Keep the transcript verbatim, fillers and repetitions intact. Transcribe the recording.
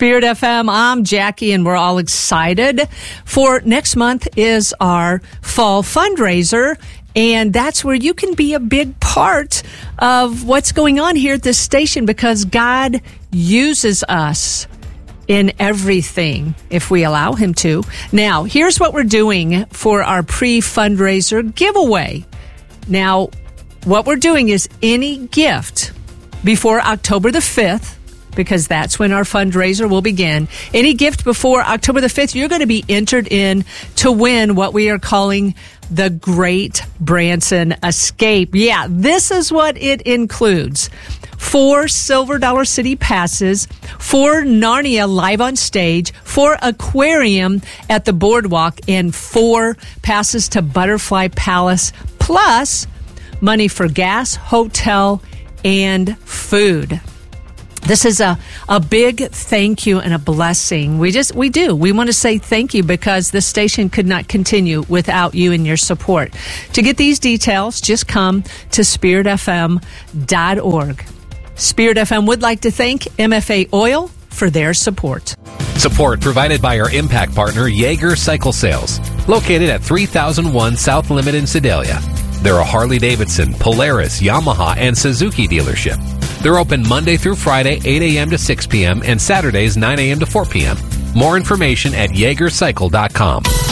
Spirit F M. I'm Jackie, and we're all excited for next month is our fall fundraiser. And that's where you can be a big part of what's going on here at this station, because God uses us in everything if we allow him to. Now, here's what we're doing for our pre-fundraiser giveaway. Now, what we're doing is any gift before October the fifth, because that's when our fundraiser will begin. Any gift before October the fifth, you're going to be entered in to win what we are calling the Great Branson Escape. Yeah, this is what it includes. Four Silver Dollar City passes, four Narnia live on stage, four aquarium at the boardwalk, and four passes to Butterfly Palace, plus money for gas, hotel, and food. This is a, a big thank you and a blessing. We just, we do. We want to say thank you because this station could not continue without you and your support. To get these details, just come to spirit f m dot org. Spirit F M would like to thank M F A Oil for their support. Support provided by our impact partner, Yeager Cycle Sales, located at three thousand one South Limit in Sedalia. They're a Harley-Davidson, Polaris, Yamaha, and Suzuki dealership. They're open Monday through Friday, eight a.m. to six p.m., and Saturdays, nine a.m. to four p.m. More information at Yeager Cycle dot com.